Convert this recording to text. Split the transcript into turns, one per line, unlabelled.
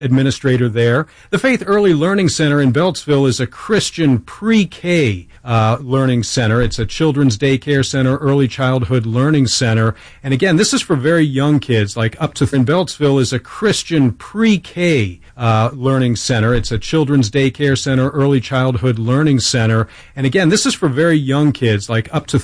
administrator there. The Faith Early Learning Center in Beltsville is a Christian pre-K learning center. It's a children's daycare center, early childhood learning center. And again, this is for very young kids, like up to in Beltsville is a Christian pre-K learning center. It's a children's daycare center, early childhood learning center. And again, this is for very young kids, like up to